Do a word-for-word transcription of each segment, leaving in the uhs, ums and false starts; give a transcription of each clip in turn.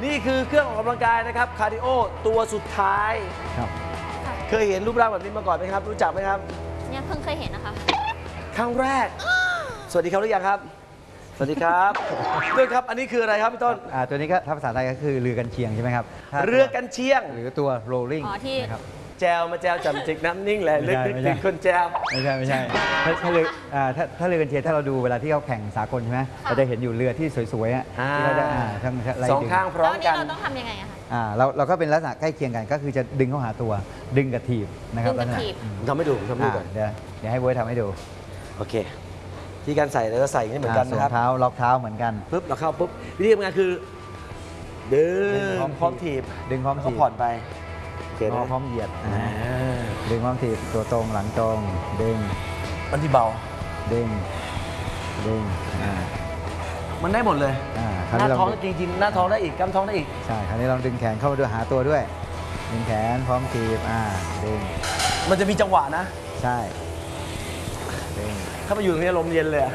นี่คือเครื่องออกกำลังกายนะครับคาร์ดิโอตัวสุดท้ายครับเคยเห็นรูปร่างแบบนี้มาก่อนไหมครับรู้จักไหมครับเนี่ยเพิ่งเคยเห็นนะคะครั้งแรกสวัสดีครับหรือยังครับสวัสดีครับด้วยครับอันนี้คืออะไรครับพี่ต้นอ่าตัวนี้ก็ถ้าภาษาไทยก็คือเรือกันเชียงใช่ไหมครับเรือกันเชียงหรือตัว rolling นะครับแจวมาแจวจำจิกน้ำนิ่งแหละลึกนึกถึงคนแจวไม่ใช่ไม่ใช่ถ้าถ้าเรืออ่าถ้าถ้าเรือกันเชียงถ้าเราดูเวลาที่เขาแข่งสากลใช่ไหมเราจะเห็นอยู่เรือที่สวยๆอ่ะที่เราจะอ่าทั้งสองข้างพร้อมกันแล้วนี่เราต้องทำยังไงอะคะอ่าเราเราก็เป็นลักษณะใกล้เคียงกันก็คือจะดึงเข้าหาตัวดึงกับถีบนะครับดึงกับถีบทำให้ดูทำให้ดูก่อนเดี๋ยวเดี๋ยวให้บ๊วยทำให้ดูโอเคที่การใส่เราจะใส่อย่างนี้เหมือนกันนะครับเท้าล็อกเท้าเหมือนกันปุ๊บเราเข้าปุ๊บวิธีทำงานคือดึงพร้อมถีบดึงพร้อมถีบผ่อนไปงอพร้อมเหยียดดึงพร้อมถีบตัวตรงหลังตรงดึงมันที่เบาดึงดึงมันได้หมดเลยหน้าท้องจริงๆหน้าท้องได้อีกกล้ามท้องได้อีกใช่คราวนี้ลองดึงแขนเข้ามาด้วยหาตัวด้วยดึงแขนพร้อมถีบอ่าดึงมันจะมีจังหวะนะใช่ถ้ามาอยู่ตรงนี้ลมเย็นเลย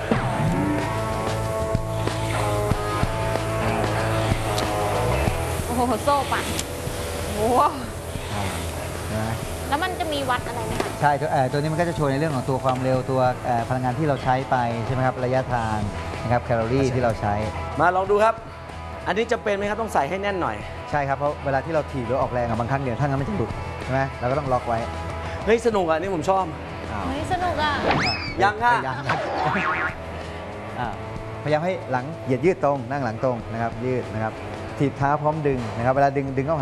โอ้โหโซ่ปั่นโอ้โหแล้วมันจะมีวัดอะไรไหมคะใช่ตัวนี้มันก็จะโชว์ในเรื่องของตัวความเร็วตัวพลังงานที่เราใช้ไปใช่ไหมครับระยะทางนะครับแคลอรี่ที่เราใช้มาลองดูครับอันนี้จำเป็นไหมครับต้องใส่ให้แน่นหน่อยใช่ครับเพราะเวลาที่เราถีบหรือออกแรงบางครั้งเดี๋ยวถ้างั้นมันจะหลุดใช่ไหมเราก็ต้องล็อกไว้เฮ้ยสนุกอ่ะนี่ผมชอบเฮ้ยสนุกอ่ะยังค่ะพยายามให้หลังเหยียดยืดตรงนั่งหลังตรงนะครับยืดนะครับถีบเท้าพร้อมดึงนะครับเวลาดึงดึงเข้า